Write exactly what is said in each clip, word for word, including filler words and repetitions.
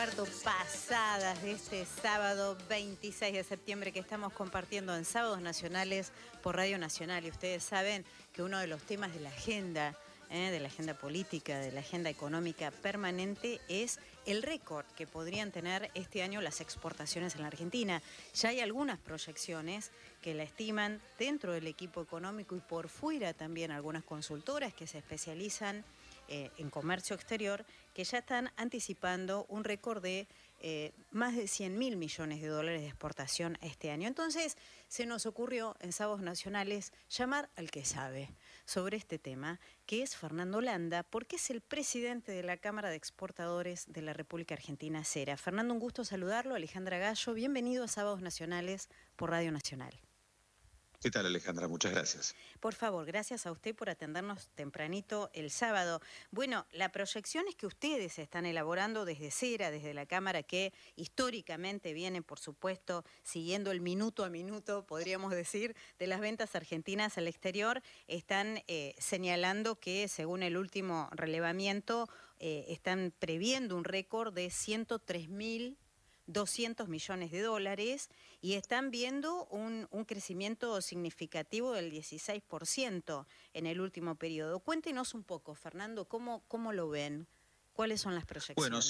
cuarto pasadas de este sábado veintiséis de septiembre que estamos compartiendo en Sábados Nacionales por Radio Nacional. Y ustedes saben que uno de los temas de la agenda, eh, de la agenda política, de la agenda económica permanente es el récord que podrían tener este año las exportaciones en la Argentina. Ya hay algunas proyecciones que la estiman dentro del equipo económico y por fuera también algunas consultoras que se especializan Eh, en comercio exterior, que ya están anticipando un récord de eh, más de cien mil millones de dólares de exportación este año. Entonces, se nos ocurrió en Sábados Nacionales llamar al que sabe sobre este tema, que es Fernando Landa, porque es el presidente de la Cámara de Exportadores de la República Argentina, CERA. Fernando, un gusto saludarlo. Alejandra Gallo, bienvenido a Sábados Nacionales por Radio Nacional. ¿Qué tal, Alejandra? Muchas gracias. Por favor, gracias a usted por atendernos tempranito el sábado. Bueno, la proyección es que ustedes están elaborando desde CERA, desde la Cámara, que históricamente viene, por supuesto, siguiendo el minuto a minuto, podríamos decir, de las ventas argentinas al exterior, están eh, señalando que, según el último relevamiento, eh, están previendo un récord de ciento tres mil doscientos millones de dólares y están viendo un, un crecimiento significativo del dieciséis por ciento en el último periodo. Cuéntenos un poco, Fernando, ¿cómo, cómo lo ven? ¿Cuáles son las proyecciones? Bueno,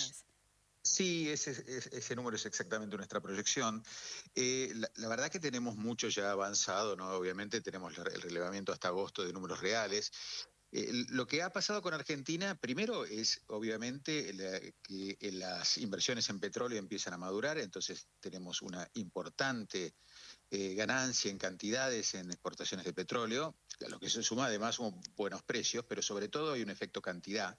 sí, ese, ese, ese número es exactamente nuestra proyección. Eh, la, la verdad que tenemos mucho ya avanzado, ¿no? Obviamente tenemos el relevamiento hasta agosto de números reales. Eh, lo que ha pasado con Argentina, primero, es obviamente la, que las inversiones en petróleo empiezan a madurar, entonces tenemos una importante eh, ganancia en cantidades en exportaciones de petróleo, a lo que se suma además son buenos precios, pero sobre todo hay un efecto cantidad.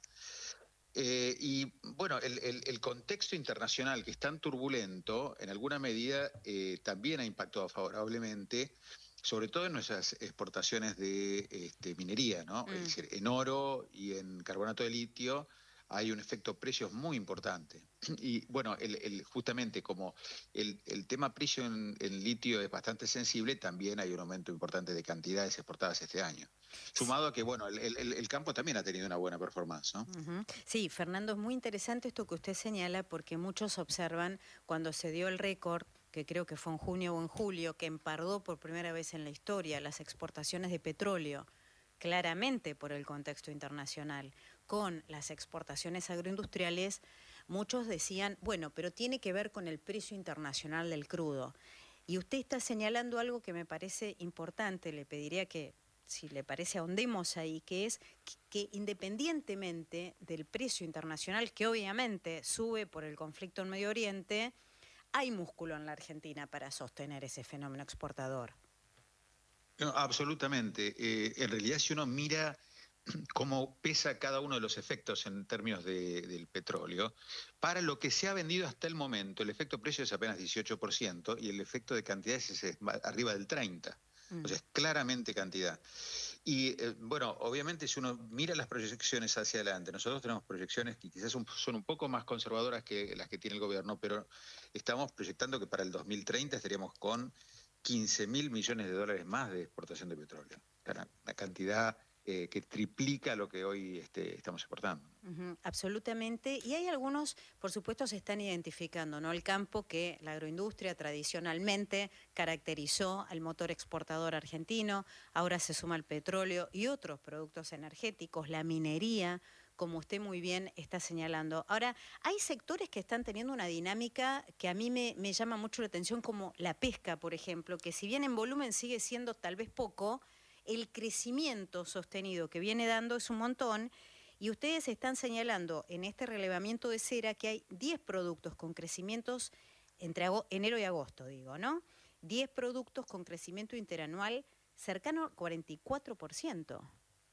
Eh, y bueno, el, el, el contexto internacional que es tan turbulento, en alguna medida eh, también ha impactado favorablemente, sobre todo en nuestras exportaciones de este, minería, ¿no? Mm. Es decir, en oro y en carbonato de litio hay un efecto precios muy importante. Y bueno, el, el, justamente como el, el tema precio en, en litio es bastante sensible, también hay un aumento importante de cantidades exportadas este año. Sumado a que, bueno, el, el, el campo también ha tenido una buena performance, ¿no? Uh-huh. Sí, Fernando, es muy interesante esto que usted señala, porque muchos observan cuando se dio el récord, que creo que fue en junio o en julio, que empardó por primera vez en la historia las exportaciones de petróleo, claramente por el contexto internacional, con las exportaciones agroindustriales, muchos decían, bueno, pero tiene que ver con el precio internacional del crudo. Y usted está señalando algo que me parece importante, le pediría que, si le parece, ahondemos ahí, que es que, que independientemente del precio internacional, que obviamente sube por el conflicto en Medio Oriente, hay músculo en la Argentina para sostener ese fenómeno exportador. No, absolutamente. Eh, en realidad, si uno mira cómo pesa cada uno de los efectos en términos de, del petróleo, para lo que se ha vendido hasta el momento, el efecto precio es apenas dieciocho por ciento y el efecto de cantidades es arriba del treinta por ciento. O sea, es claramente cantidad. Y eh, bueno, obviamente si uno mira las proyecciones hacia adelante, nosotros tenemos proyecciones que quizás un, son un poco más conservadoras que las que tiene el gobierno, pero estamos proyectando que para el dos mil treinta estaríamos con quince mil millones de dólares más de exportación de petróleo. Una, una cantidad eh, que triplica lo que hoy este, estamos exportando. Uh-huh, absolutamente. Y hay algunos, por supuesto, se están identificando, ¿no? El campo que la agroindustria tradicionalmente caracterizó al motor exportador argentino, ahora se suma el petróleo y otros productos energéticos, la minería, como usted muy bien está señalando. Ahora, hay sectores que están teniendo una dinámica que a mí me, me llama mucho la atención, como la pesca, por ejemplo, que si bien en volumen sigue siendo tal vez poco, el crecimiento sostenido que viene dando es un montón. Y ustedes están señalando en este relevamiento de CERA que hay diez productos con crecimientos entre enero y agosto, digo, ¿no? diez productos con crecimiento interanual cercano al cuarenta y cuatro por ciento.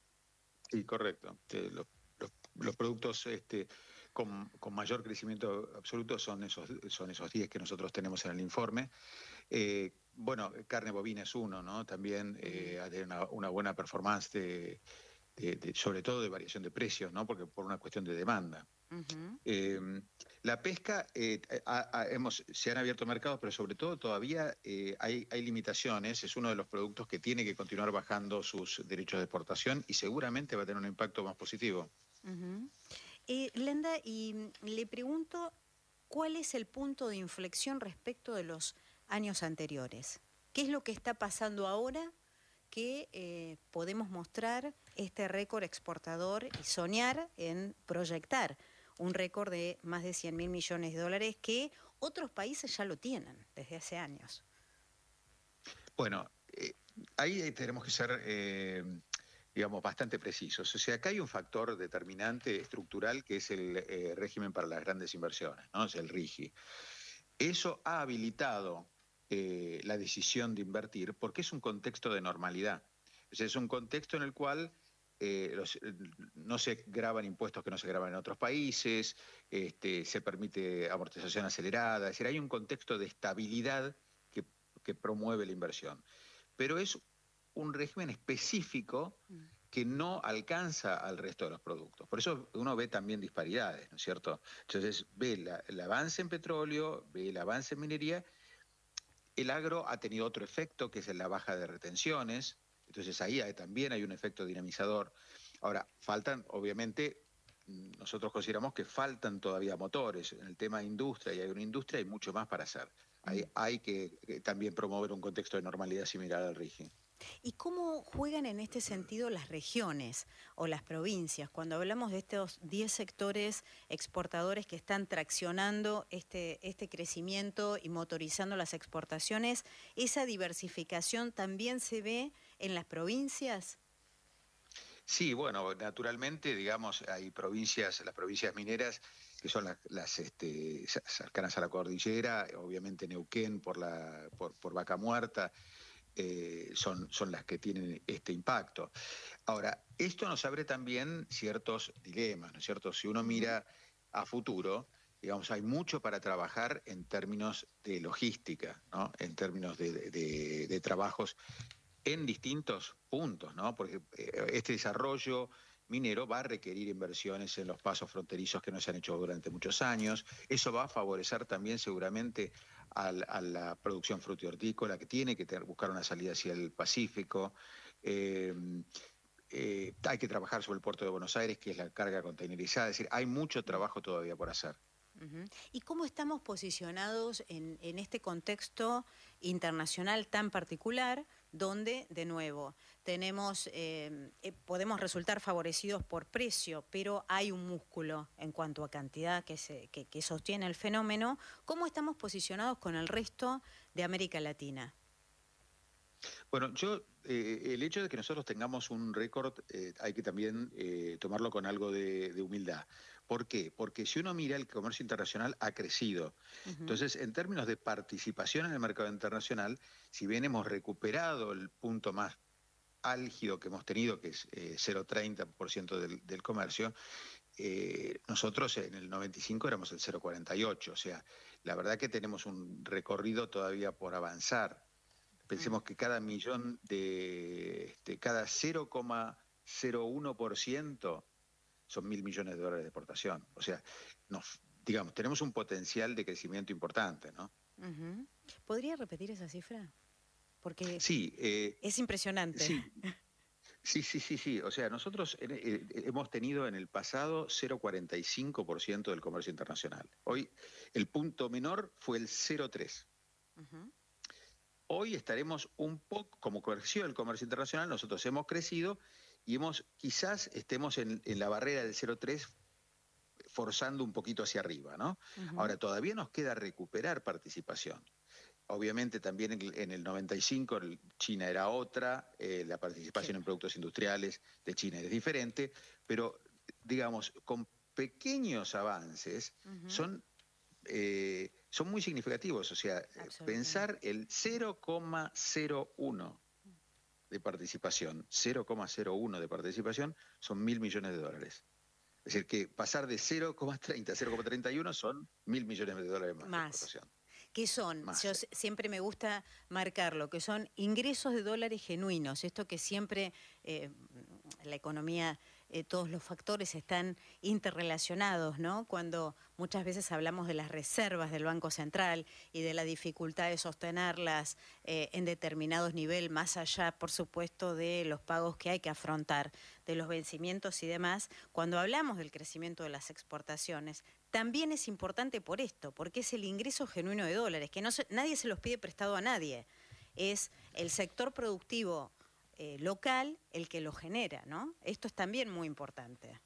Sí, correcto. Eh, los, los, los productos este, con, con mayor crecimiento absoluto son esos, son esos diez que nosotros tenemos en el informe. Eh, bueno, carne bovina es uno, ¿no? También eh, ha tenido una, una buena performance de... De, de, sobre todo de variación de precios, ¿no? Porque por una cuestión de demanda. Uh-huh. eh, la pesca, eh, ha, ha, hemos, se han abierto mercados, pero sobre todo todavía eh, hay, hay limitaciones. Es uno de los productos que tiene que continuar bajando sus derechos de exportación y seguramente va a tener un impacto más positivo. Uh-huh. eh, Landa, y le pregunto, ¿cuál es el punto de inflexión respecto de los años anteriores? ¿Qué es lo que está pasando ahora que eh, podemos mostrar este récord exportador y soñar en proyectar un récord de más de cien mil millones de dólares que otros países ya lo tienen desde hace años? Bueno, eh, ahí tenemos que ser, eh, digamos, bastante precisos. O sea, acá hay un factor determinante estructural que es el eh, régimen para las grandes inversiones, ¿no? Es el RIGI. Eso ha habilitado eh, la decisión de invertir porque es un contexto de normalidad. O sea, es un contexto en el cual eh, los, no se graban impuestos que no se graban en otros países, este, se permite amortización acelerada, es decir, hay un contexto de estabilidad que, que promueve la inversión. Pero es un régimen específico que no alcanza al resto de los productos. Por eso uno ve también disparidades, ¿no es cierto? Entonces ve la, el avance en petróleo, ve el avance en minería. El agro ha tenido otro efecto, que es la baja de retenciones. Entonces ahí hay, también hay un efecto dinamizador. Ahora, faltan, obviamente, nosotros consideramos que faltan todavía motores. En el tema de industria, y hay una industria, hay mucho más para hacer. Hay, hay que, que también promover un contexto de normalidad similar al RIGI. ¿Y cómo juegan en este sentido las regiones o las provincias? Cuando hablamos de estos diez sectores exportadores que están traccionando este, este crecimiento y motorizando las exportaciones, ¿esa diversificación también se ve en las provincias? Sí, bueno, naturalmente, digamos, hay provincias, las provincias mineras, que son las, las este, cercanas a la cordillera, obviamente Neuquén por, la, por, por Vaca Muerta, eh, son, son las que tienen este impacto. Ahora, esto nos abre también ciertos dilemas, ¿no es cierto? Si uno mira a futuro, digamos, hay mucho para trabajar en términos de logística, ¿no? En términos de, de, de, de trabajos en distintos puntos, ¿no? Porque este desarrollo minero va a requerir inversiones en los pasos fronterizos que no se han hecho durante muchos años. Eso va a favorecer también seguramente a, a la producción frutícola, que tiene que tener, buscar una salida hacia el Pacífico. Eh, eh, hay que trabajar sobre el puerto de Buenos Aires, que es la carga containerizada. Es decir, hay mucho trabajo todavía por hacer. Uh-huh. ¿Y cómo estamos posicionados en, en este contexto internacional tan particular, donde, de nuevo, tenemos, eh, eh, podemos resultar favorecidos por precio, pero hay un músculo en cuanto a cantidad que, se, que, que sostiene el fenómeno? ¿Cómo estamos posicionados con el resto de América Latina? Bueno, yo, eh, el hecho de que nosotros tengamos un récord, eh, hay que también eh, tomarlo con algo de, de humildad. ¿Por qué? Porque si uno mira, el comercio internacional ha crecido. Uh-huh. Entonces, en términos de participación en el mercado internacional, si bien hemos recuperado el punto más álgido que hemos tenido, que es eh, cero coma treinta por ciento del, del comercio, eh, nosotros en el noventa y cinco éramos el cero coma cuarenta y ocho. O sea, la verdad que tenemos un recorrido todavía por avanzar. Pensemos que cada millón de, de cada cero coma cero uno por ciento son mil millones de dólares de exportación. O sea, nos, digamos, tenemos un potencial de crecimiento importante, ¿no? Uh-huh. ¿Podría repetir esa cifra? Porque sí, eh, es impresionante. Sí. Sí, sí, sí, sí. O sea, nosotros eh, eh, hemos tenido en el pasado cero coma cuarenta y cinco por ciento del comercio internacional. Hoy el punto menor fue el cero coma tres por ciento. Uh-huh. Hoy estaremos un poco, como creció el comercio internacional, nosotros hemos crecido y hemos, quizás estemos en, en la barrera del cero coma tres forzando un poquito hacia arriba, ¿no? Uh-huh. Ahora, todavía nos queda recuperar participación. Obviamente también en, en el noventa y cinco China era otra, eh, la participación sí. en productos industriales de China es diferente, pero digamos, con pequeños avances uh-huh. son... Eh, son muy significativos, o sea, pensar el cero coma cero uno de participación, cero coma cero uno de participación son mil millones de dólares. Es decir, que pasar de cero coma treinta a cero coma treinta y uno son mil millones de dólares más, más. de exportación. ¿Qué son? Más, Yo sí. siempre me gusta marcarlo, que son ingresos de dólares genuinos, esto que siempre eh, la economía eh, todos los factores están interrelacionados, ¿no? Cuando muchas veces hablamos de las reservas del Banco Central y de la dificultad de sostenerlas eh, en determinados niveles, más allá, por supuesto, de los pagos que hay que afrontar, de los vencimientos y demás, cuando hablamos del crecimiento de las exportaciones, también es importante por esto, porque es el ingreso genuino de dólares, que no se, nadie se los pide prestado a nadie. Es el sector productivo eh, local el que lo genera, ¿no? Esto es también muy importante.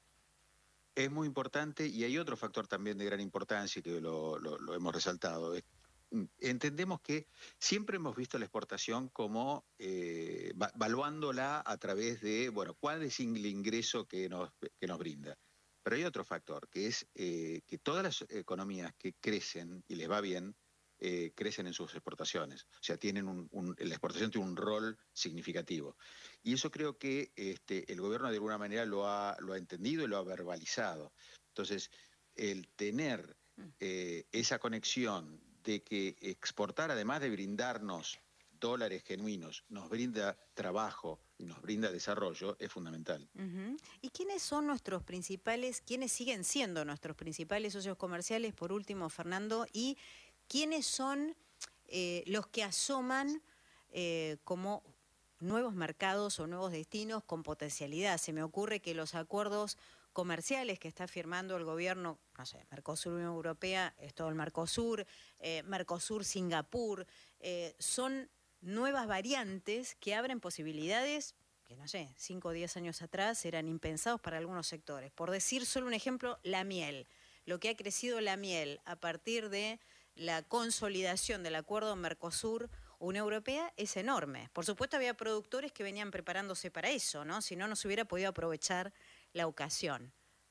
Es muy importante y hay otro factor también de gran importancia que lo, lo, lo hemos resaltado. Entendemos que siempre hemos visto la exportación como eh, valuándola a través de, bueno, cuál es el ingreso que nos, que nos brinda. Pero hay otro factor, que es eh, que todas las economías que crecen y les va bien, eh, crecen en sus exportaciones. O sea, tienen un, un, la exportación tiene un rol significativo. Y eso creo que este, el gobierno de alguna manera lo ha, lo ha entendido y lo ha verbalizado. Entonces, el tener eh, esa conexión de que exportar, además de brindarnos dólares genuinos, nos brinda trabajo y nos brinda desarrollo, es fundamental. Uh-huh. ¿Y quiénes son nuestros principales, quiénes siguen siendo nuestros principales socios comerciales, por último, Fernando, y quiénes son eh, los que asoman eh, como nuevos mercados o nuevos destinos con potencialidad? Se me ocurre que los acuerdos comerciales que está firmando el gobierno, no sé, Mercosur-Unión Europea, es todo el Mercosur, eh, Mercosur-Singapur, eh, son nuevas variantes que abren posibilidades que, no sé, cinco o diez años atrás eran impensados para algunos sectores. Por decir solo un ejemplo, la miel. Lo que ha crecido la miel a partir de la consolidación del acuerdo Mercosur-Unión Europea es enorme. Por supuesto había productores que venían preparándose para eso, ¿no? Si no, no se hubiera podido aprovechar la ocasión.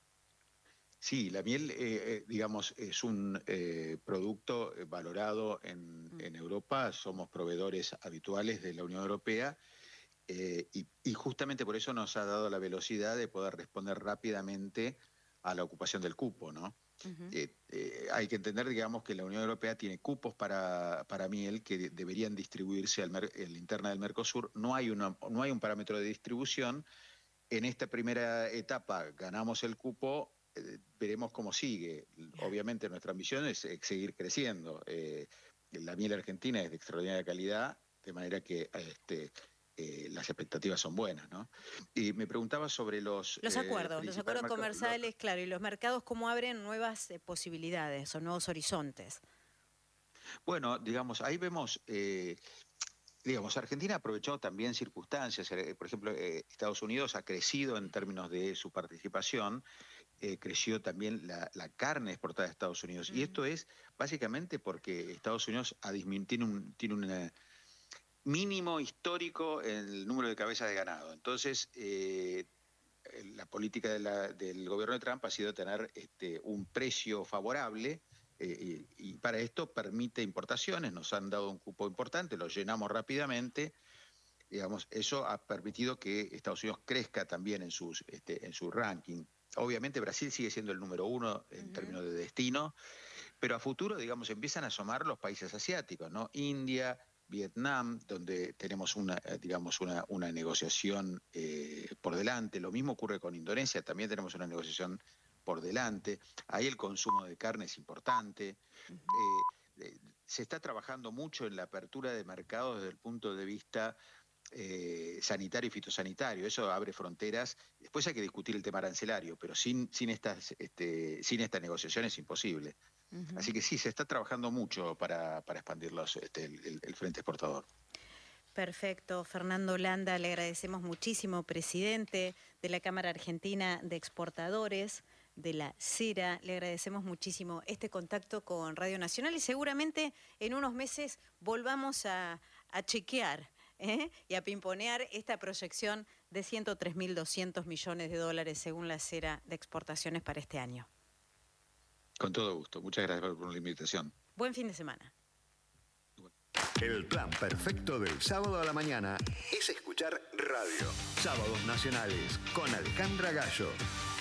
Sí, la miel, eh, eh, digamos, es un eh, producto valorado en, mm. en Europa, somos proveedores habituales de la Unión Europea eh, y, y justamente por eso nos ha dado la velocidad de poder responder rápidamente a la ocupación del cupo, ¿no? Uh-huh. eh, eh, hay que entender, digamos, que la Unión Europea tiene cupos para, para miel que de, deberían distribuirse al mer, en la interna del Mercosur. No hay, una, no hay un parámetro de distribución. En esta primera etapa ganamos el cupo. Eh, veremos cómo sigue. Obviamente nuestra ambición es, es seguir creciendo. Eh, la miel argentina es de extraordinaria calidad, de manera que este, eh, las expectativas son buenas, ¿no? Y me preguntaba sobre los... Los acuerdos, eh, los acuerdos comerciales, los... claro, y los mercados, ¿cómo abren nuevas eh, posibilidades o nuevos horizontes? Bueno, digamos, ahí vemos... Eh, Digamos, Argentina ha aprovechado también circunstancias. Por ejemplo, eh, Estados Unidos ha crecido en términos de su participación, eh, creció también la, la carne exportada a Estados Unidos. Uh-huh. Y esto es básicamente porque Estados Unidos ha tiene un, tiene un mínimo histórico en el número de cabezas de ganado. Entonces, eh, la política de la, del gobierno de Trump ha sido tener este, un precio favorable. Eh, y, y para esto permite importaciones, nos han dado un cupo importante, lo llenamos rápidamente, digamos, eso ha permitido que Estados Unidos crezca también en, sus, este, en su ranking. Obviamente Brasil sigue siendo el número uno en uh-huh. términos de destino, pero a futuro, digamos, empiezan a asomar los países asiáticos, ¿no? India, Vietnam, donde tenemos una, digamos, una, una negociación eh, por delante. Lo mismo ocurre con Indonesia, también tenemos una negociación por delante. Ahí el consumo de carne es importante. Uh-huh. eh, se está trabajando mucho en la apertura de mercados desde el punto de vista eh, sanitario y fitosanitario. Eso abre fronteras. Después hay que discutir el tema arancelario, pero sin, sin, estas, este, sin esta negociación es imposible. Uh-huh. Así que sí, se está trabajando mucho para, para expandir los, este, el, el frente exportador. Perfecto. Fernando Landa, le agradecemos muchísimo, presidente de la Cámara Argentina de Exportadores, de la CERA. Le agradecemos muchísimo este contacto con Radio Nacional y seguramente en unos meses volvamos a, a chequear ¿eh? y a pimponear esta proyección de ciento tres mil doscientos millones de dólares según la CERA de exportaciones para este año. Con todo gusto. Muchas gracias por la invitación. Buen fin de semana. El plan perfecto del sábado a la mañana es escuchar radio. Sábados Nacionales con Alejandra Gallo.